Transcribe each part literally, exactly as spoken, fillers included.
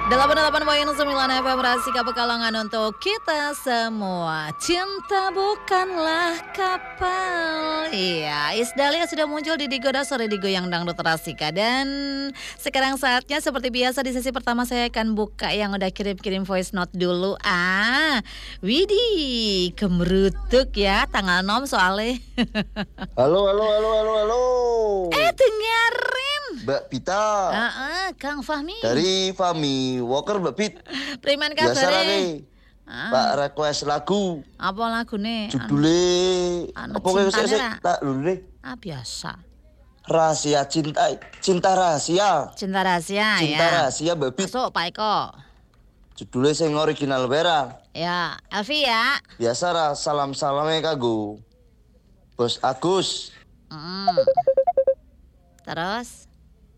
delapan puluh delapan koma sembilan F M Rasika Pekalongan untuk kita semua. Cinta bukanlah kapal. Iya, Isdalia sudah muncul di Digoda Sore Digo yang Dangdut Rasika. Dan sekarang saatnya seperti biasa di sesi pertama saya akan buka yang udah kirim-kirim voice note dulu. Ah, Widih, kemerutuk ya tanggal enam soalnya. Halo, halo, halo, halo, halo. Eh, dengerin. Mbak Pita. Heeh, Kang Fahmi. Dari Fahmi Walker, Mbak Pit. Priman Biasa kabare? nih. Ah. Pak request lagu. Apa lagune? Judulnya Anu apa kayak cintane saya ra? tak dulu deh. Ah, biasa. Rahasia cinta, cinta rahasia. Cinta rahasia Cinta ya. rahasia Mbak Pit. Masuk Pak Eko. Judulnya sing original Vera. Ya, Elvi ya. Biasa ra salam-salamnya kanggo Bos Agus. Mm. Terus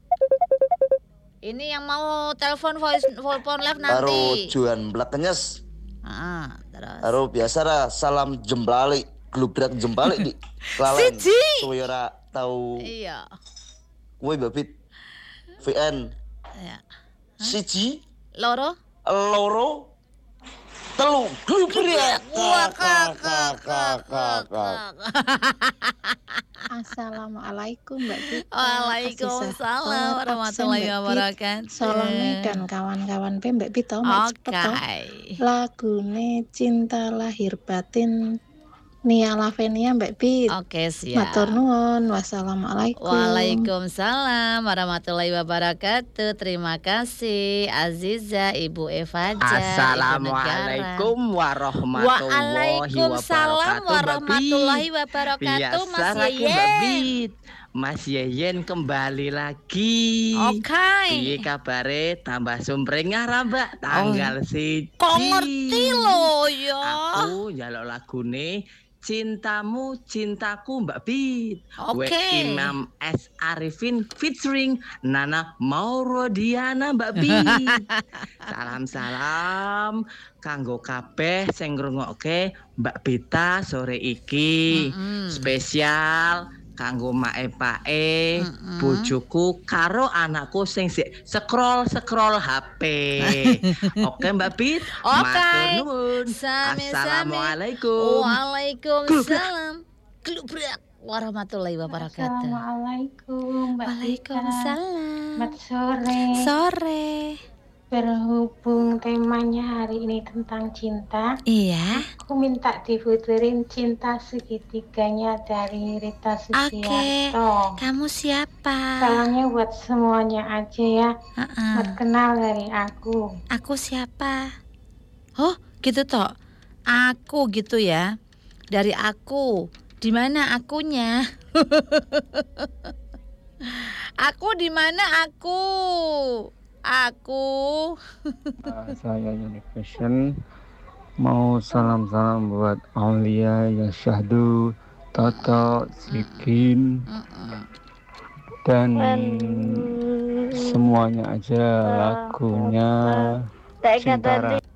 ini yang mau telepon voice phone live Karo nanti. Juan Blakenyes. Ah, terus. Karo biasa ra salam jemblali, glubrak jembalik di Kelalen. Siji. Kowe ora tau Iya. kowe Mbak Pit. V N Ya. siji Loro? loro telu glubrak. Wah, kakak, kakak, kakak. Assalamualaikum Mbak Pita. Waalaikumsalam warahmatullahi wabarakatuh. Solome dan kawan-kawan P Mbak Pita Mbak Oke. Cepet lagune Cinta Lahir Batin Nia Lavenia Mbak Pit. Oke, siap. Matur nuwun. Wassalamualaikum. Waalaikumsalam warahmatullahi wabarakatuh. Terima kasih Aziza, Ibu Eva Aja, Assalamualaikum warahmatullahi Waalaikumsalam wabarakatuh. warahmatullahi wabarakatuh. Mas Biasa lagi Mbak Yeyen. Bit. Mas Yeyen kembali lagi. Oke. Piye kabare tambah sumringah ra Mbak tanggal siji. Kok ngerti lo ya? Aku njaluk lagune Cintamu Cintaku Mbak Bit. Oke. Imam S Arifin featuring Nana Maurodiana Mbak Bit. Salam-salam kanggo kabeh sing ngrungokke Mbak Bita sore iki. Mm-mm. Spesial kanggo mae pae Mm-mm. bojoku karo anakku sing sik scroll-scroll H P. Oke Mbak Bit. Oke. Matur nuwun. Sami-sami. Assalamualaikum. Waalaikumsalam. Glubrak warahmatullahi wabarakatuh. Assalamualaikum Mbak Pita. Waalaikumsalam. Selamat sore. Sore. Berhubung temanya hari ini tentang cinta, Iya. aku minta diputerin Cinta Segitiganya dari Rita Oke. Sugiarto. Kamu siapa? Salamnya buat semuanya aja ya. Heeh. Selamat kenal dari aku. Aku siapa? Oh, gitu toh. Aku gitu ya. Dari aku. Di mana akunya? Aku di mana aku? Aku. Uh, saya Univision mau salam-salam buat Aulia, yang Syahdu, Toto, Sikin, Mm-mm. dan semuanya aja lagunya Cinta Ra-